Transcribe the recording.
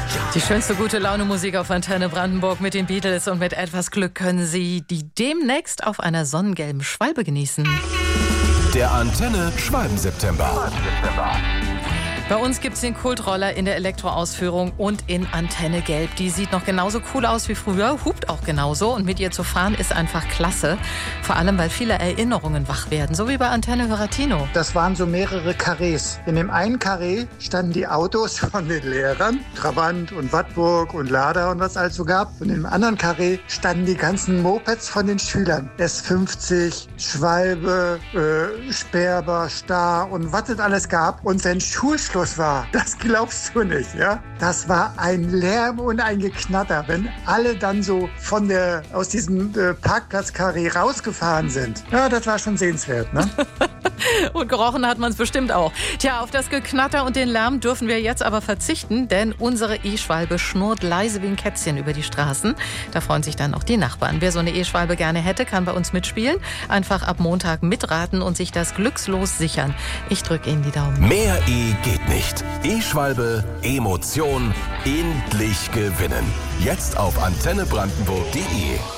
Die schönste Gute-Laune-Musik auf Antenne Brandenburg mit den Beatles, und mit etwas Glück können Sie die demnächst auf einer sonnengelben Schwalbe genießen. Der Antenne Schwalben-September. Bei uns gibt es den Kultroller in der Elektroausführung und in Antenne Gelb. Die sieht noch genauso cool aus wie früher, hupt auch genauso, und mit ihr zu fahren ist einfach klasse. Vor allem, weil viele Erinnerungen wach werden, so wie bei Antenne Höratino. Das waren so mehrere Karrees. In dem einen Karree standen die Autos von den Lehrern, Trabant und Wartburg und Lada und was es also gab. Und im anderen Karree standen die ganzen Mopeds von den Schülern. S50, Schwalbe, Sperber, Star und was es alles gab. Und wenn Schulschluss war, das glaubst du nicht, ja? Das war ein Lärm und ein Geknatter, wenn alle dann so aus diesem Parkplatz-Karree rausgefahren sind. Ja, das war schon sehenswert, ne? Und gerochen hat man es bestimmt auch. Tja, auf das Geknatter und den Lärm dürfen wir jetzt aber verzichten, denn unsere E-Schwalbe schnurrt leise wie ein Kätzchen über die Straßen. Da freuen sich dann auch die Nachbarn. Wer so eine E-Schwalbe gerne hätte, kann bei uns mitspielen. Einfach ab Montag mitraten und sich das Glückslos sichern. Ich drücke Ihnen die Daumen. Mehr E geht nicht. E-Schwalbe, Emotion, endlich gewinnen. Jetzt auf antennebrandenburg.de.